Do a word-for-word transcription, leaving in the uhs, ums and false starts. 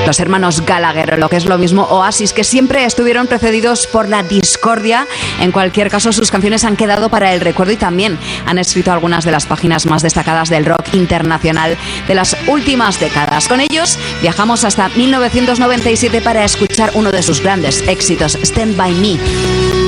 los hermanos Gallagher, lo que es lo mismo Oasis, que siempre estuvieron precedidos por la discordia. En cualquier caso, sus canciones han quedado para el recuerdo y también han escrito algunas de las páginas más destacadas del rock internacional de las últimas décadas. Con ellos viajamos hasta mil novecientos noventa y siete para escuchar uno de sus grandes éxitos, Stand By Me.